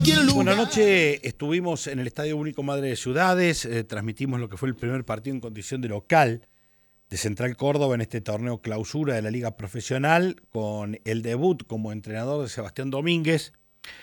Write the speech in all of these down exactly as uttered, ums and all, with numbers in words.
Bueno, anoche estuvimos en el Estadio Único Madre de Ciudades, eh, transmitimos lo que fue el primer partido en condición de local de Central Córdoba en este torneo clausura de la Liga Profesional, con el debut como entrenador de Sebastián Domínguez.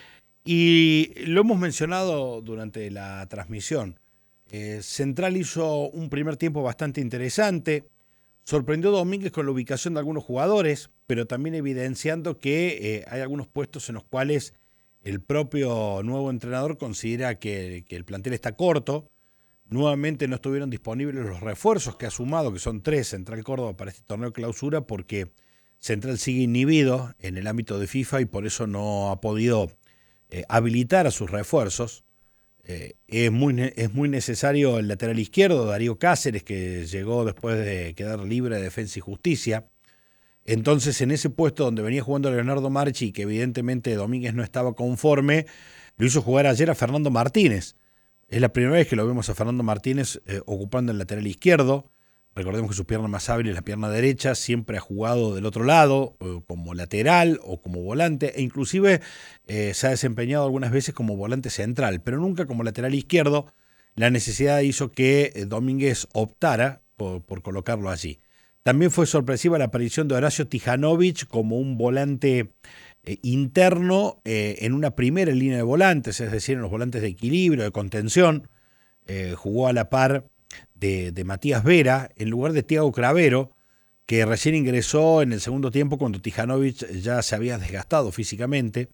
Y lo hemos mencionado durante la transmisión. Eh, Central hizo un primer tiempo bastante interesante. Sorprendió a Domínguez con la ubicación de algunos jugadores, pero también evidenciando que eh, hay algunos puestos en los cuales el propio nuevo entrenador considera que, que el plantel está corto. Nuevamente no estuvieron disponibles los refuerzos que ha sumado, que son tres, Central Córdoba para este torneo de clausura, porque Central sigue inhibido en el ámbito de FIFA y por eso no ha podido eh, habilitar a sus refuerzos. Eh, es, muy, es muy necesario el lateral izquierdo, Darío Cáceres, que llegó después de quedar libre de Defensa y Justicia. Entonces, en ese puesto donde venía jugando Leonardo Marchi, que evidentemente Domínguez no estaba conforme, lo hizo jugar ayer a Fernando Martínez. Es la primera vez que lo vemos a Fernando Martínez eh, ocupando el lateral izquierdo. Recordemos que su pierna más hábil es la pierna derecha, siempre ha jugado del otro lado, eh, como lateral o como volante, e inclusive eh, se ha desempeñado algunas veces como volante central, pero nunca como lateral izquierdo. La necesidad hizo que eh, Domínguez optara por, por colocarlo allí. También fue sorpresiva la aparición de Horacio Tijanovic como un volante eh, interno eh, en una primera línea de volantes, es decir, en los volantes de equilibrio, de contención. Eh, jugó a la par de, de Matías Vera en lugar de Thiago Cravero, que recién ingresó en el segundo tiempo cuando Tijanovic ya se había desgastado físicamente.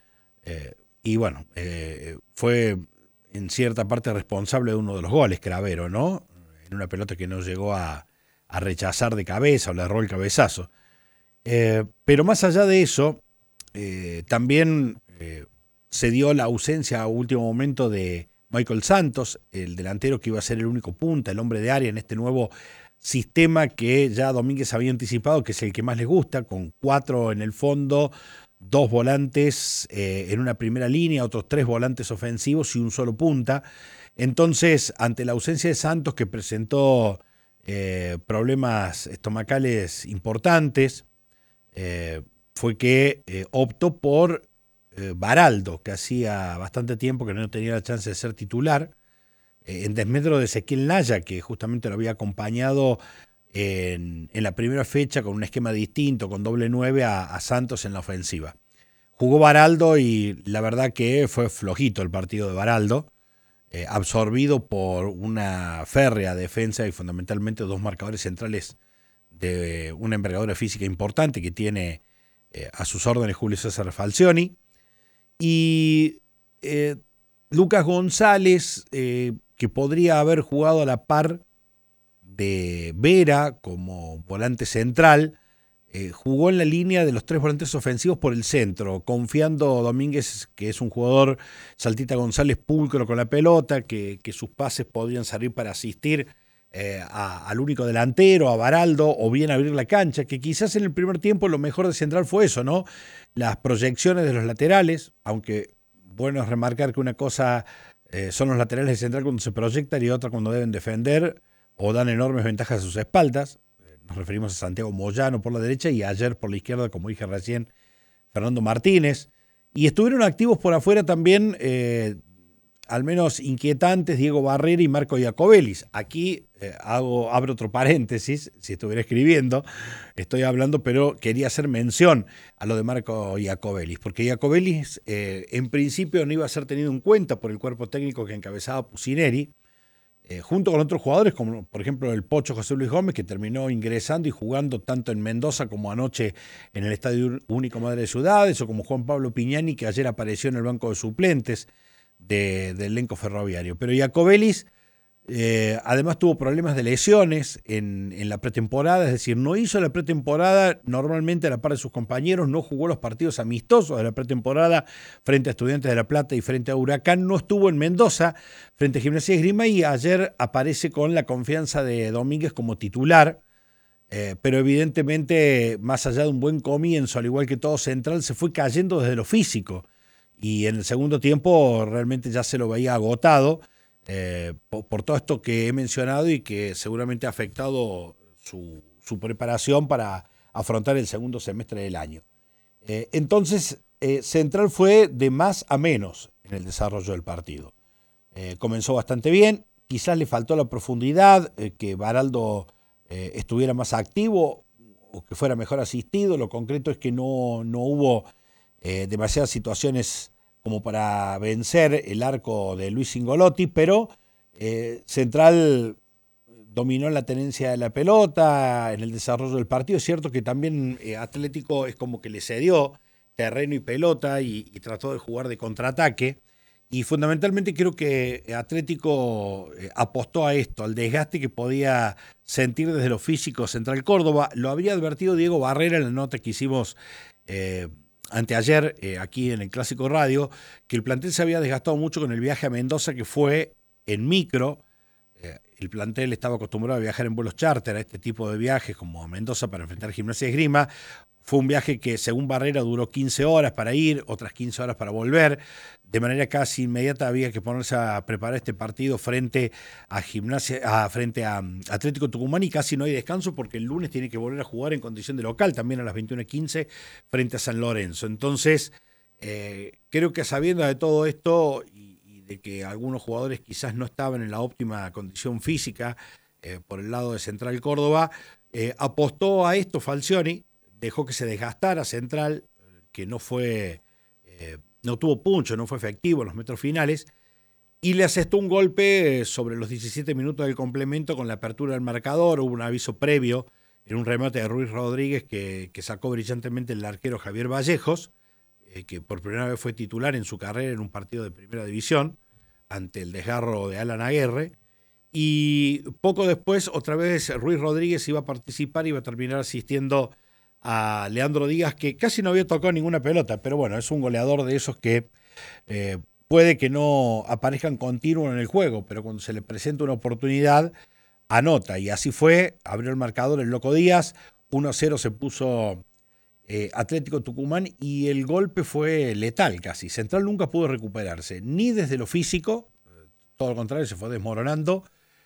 Eh, y bueno, eh, fue en cierta parte responsable de uno de los goles, Cravero, ¿no? En una pelota que no llegó a a rechazar de cabeza o le erró el cabezazo. Eh, pero más allá de eso, eh, también eh, se dio la ausencia a último momento de Michael Santos, el delantero que iba a ser el único punta, el hombre de área en este nuevo sistema que ya Domínguez había anticipado, que es el que más les gusta, con cuatro en el fondo, dos volantes eh, en una primera línea, otros tres volantes ofensivos y un solo punta. Entonces, ante la ausencia de Santos, que presentó Eh, problemas estomacales importantes, eh, fue que eh, optó por eh, Baraldo, que hacía bastante tiempo que no tenía la chance de ser titular, eh, en desmedro de Ezequiel Naya, que justamente lo había acompañado en, en la primera fecha con un esquema distinto, con doble nueve a, a Santos en la ofensiva. Jugó Baraldo y la verdad que fue flojito el partido de Baraldo. Eh, absorbido por una férrea defensa y fundamentalmente dos marcadores centrales de una envergadura física importante que tiene eh, a sus órdenes Julio César Falcioni. Y eh, Lucas González, eh, que podría haber jugado a la par de Vera como volante central, Eh, jugó en la línea de los tres volantes ofensivos por el centro, confiando Domínguez, que es un jugador, Saltita González, pulcro con la pelota, que, que sus pases podrían servir para asistir eh, a, al único delantero, a Baraldo, o bien abrir la cancha, que quizás en el primer tiempo lo mejor de Central fue eso, ¿no? Las proyecciones de los laterales, aunque bueno es remarcar que una cosa eh, son los laterales de Central cuando se proyectan y otra cuando deben defender o dan enormes ventajas a sus espaldas. Nos referimos a Santiago Moyano por la derecha y ayer por la izquierda, como dije recién, Fernando Martínez. Y estuvieron activos por afuera también, eh, al menos inquietantes, Diego Barrera y Marco Iacobelis. Aquí eh, hago, abro otro paréntesis, si estuviera escribiendo, estoy hablando, pero quería hacer mención a lo de Marco Iacobelis, porque Iacobelis eh, en principio no iba a ser tenido en cuenta por el cuerpo técnico que encabezaba Pusineri, Eh, junto con otros jugadores, como por ejemplo el Pocho José Luis Gómez, que terminó ingresando y jugando tanto en Mendoza como anoche en el Estadio Único Madre de Ciudades, o como Juan Pablo Piñani, que ayer apareció en el banco de suplentes de, del elenco ferroviario. Pero Iacobelis eh, además tuvo problemas de lesiones en, en la pretemporada, es decir, no hizo la pretemporada normalmente a la par de sus compañeros, no jugó los partidos amistosos de la pretemporada frente a Estudiantes de La Plata y frente a Huracán, no estuvo en Mendoza frente a Gimnasia y Esgrima y ayer aparece con la confianza de Domínguez como titular, eh, pero evidentemente más allá de un buen comienzo, al igual que todo Central, se fue cayendo desde lo físico y en el segundo tiempo realmente ya se lo veía agotado. Eh, por, por todo esto que he mencionado y que seguramente ha afectado su, su preparación para afrontar el segundo semestre del año. Eh, entonces, eh, Central fue de más a menos en el desarrollo del partido. Eh, comenzó bastante bien, quizás le faltó la profundidad, eh, que Baraldo eh, estuviera más activo o que fuera mejor asistido. Lo concreto es que no, no hubo eh, demasiadas situaciones como para vencer el arco de Luis Cingolotti, pero eh, Central dominó la tenencia de la pelota en el desarrollo del partido. Es cierto que también eh, Atlético es como que le cedió terreno y pelota y, y trató de jugar de contraataque. Y fundamentalmente creo que Atlético eh, apostó a esto, al desgaste que podía sentir desde lo físico Central Córdoba. Lo había advertido Diego Barrera en la nota que hicimos eh, anteayer eh, aquí en el Clásico Radio, que el plantel se había desgastado mucho con el viaje a Mendoza, que fue en micro. Eh, el plantel estaba acostumbrado a viajar en vuelos charter, a este tipo de viajes como a Mendoza para enfrentar Gimnasia y Esgrima. Fue un viaje que, según Barrera, duró quince horas para ir, otras quince horas para volver. De manera casi inmediata había que ponerse a preparar este partido frente a Gimnasia, a, frente a Atlético Tucumán, y casi no hay descanso porque el lunes tiene que volver a jugar en condición de local, también a las veintiuna quince frente a San Lorenzo. Entonces, eh, creo que sabiendo de todo esto y, y de que algunos jugadores quizás no estaban en la óptima condición física eh, por el lado de Central Córdoba, eh, apostó a esto Falcioni. Dejó que se desgastara Central, que no fue, eh, no tuvo puncho, no fue efectivo en los metros finales, y le asestó un golpe sobre los diecisiete minutos del complemento con la apertura del marcador. Hubo un aviso previo en un remate de Ruiz Rodríguez que, que sacó brillantemente el arquero Javier Vallejos, eh, que por primera vez fue titular en su carrera en un partido de primera división, ante el desgarro de Alan Aguerre. Y poco después, otra vez, Ruiz Rodríguez iba a participar y iba a terminar asistiendo a Leandro Díaz, que casi no había tocado ninguna pelota, pero bueno, es un goleador de esos que eh, puede que no aparezcan continuos en el juego, pero cuando se le presenta una oportunidad, anota, y así fue. Abrió el marcador el Loco Díaz, uno a cero se puso eh, Atlético Tucumán, y el golpe fue letal casi. Central nunca pudo recuperarse, ni desde lo físico, todo lo contrario, se fue desmoronando,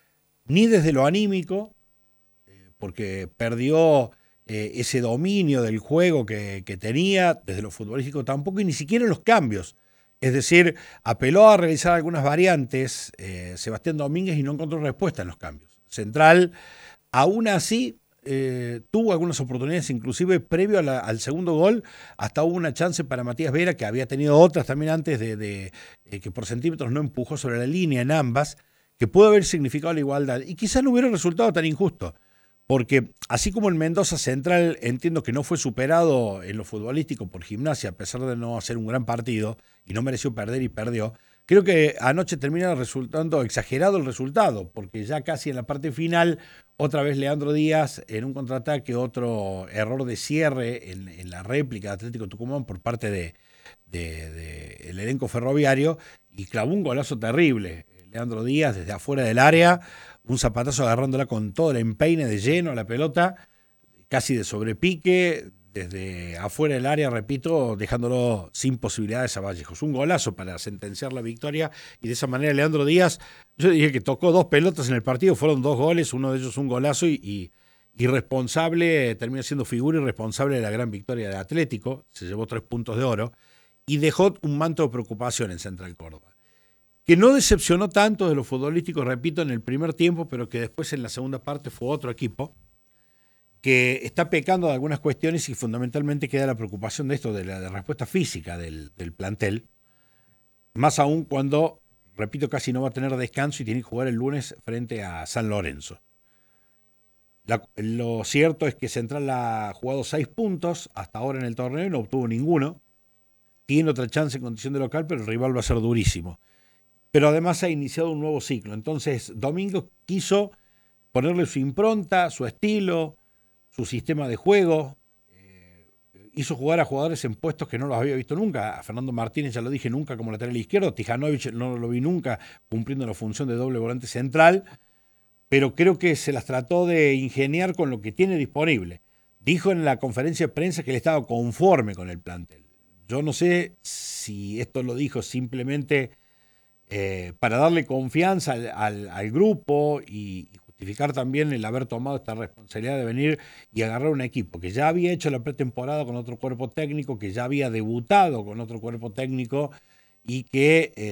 ni desde lo anímico, eh, porque perdió Eh, ese dominio del juego que, que tenía, desde lo futbolístico tampoco, y ni siquiera en los cambios. Es decir, apeló a realizar algunas variantes eh, Sebastián Domínguez y no encontró respuesta en los cambios. Central, aún así, eh, tuvo algunas oportunidades, inclusive previo a la, al segundo gol, hasta hubo una chance para Matías Vera, que había tenido otras también antes, de, de eh, que por centímetros no empujó sobre la línea en ambas, que pudo haber significado la igualdad. Y quizás no hubiera resultado tan injusto. Porque así como el Mendoza Central entiendo que no fue superado en lo futbolístico por Gimnasia, a pesar de no hacer un gran partido y no mereció perder y perdió, creo que anoche termina resultando exagerado el resultado, porque ya casi en la parte final, otra vez Leandro Díaz en un contraataque, otro error de cierre en, en la réplica de Atlético Tucumán por parte de, de, de el elenco ferroviario, y clavó un golazo terrible. Leandro Díaz desde afuera del área, un zapatazo agarrándola con todo el empeine de lleno a la pelota, casi de sobrepique, desde afuera del área, repito, dejándolo sin posibilidades a Vallejos. Un golazo para sentenciar la victoria, y de esa manera Leandro Díaz, yo dije que tocó dos pelotas en el partido, fueron dos goles, uno de ellos un golazo, y, y, y responsable, termina siendo figura y responsable de la gran victoria de Atlético, se llevó tres puntos de oro, y dejó un manto de preocupación en Central Córdoba, que no decepcionó tanto de lo futbolístico, repito, en el primer tiempo, pero que después en la segunda parte fue otro equipo que está pecando de algunas cuestiones, y fundamentalmente queda la preocupación de esto, de la, de la respuesta física del, del plantel, más aún cuando, repito, casi no va a tener descanso y tiene que jugar el lunes frente a San Lorenzo. La, lo cierto es que Central ha jugado seis puntos hasta ahora en el torneo y no obtuvo ninguno. Tiene otra chance en condición de local, pero el rival va a ser durísimo. Pero además ha iniciado un nuevo ciclo. Entonces, Domingo quiso ponerle su impronta, su estilo, su sistema de juego. Eh, hizo jugar a jugadores en puestos que no los había visto nunca. A Fernando Martínez, ya lo dije, nunca como lateral izquierdo. Tijanovic no lo vi nunca cumpliendo la función de doble volante central. Pero creo que se las trató de ingeniar con lo que tiene disponible. Dijo en la conferencia de prensa que él estaba conforme con el plantel. Yo no sé si esto lo dijo simplemente Eh, para darle confianza al, al, al grupo y, y justificar también el haber tomado esta responsabilidad de venir y agarrar un equipo que ya había hecho la pretemporada con otro cuerpo técnico, que ya había debutado con otro cuerpo técnico y que... Eh,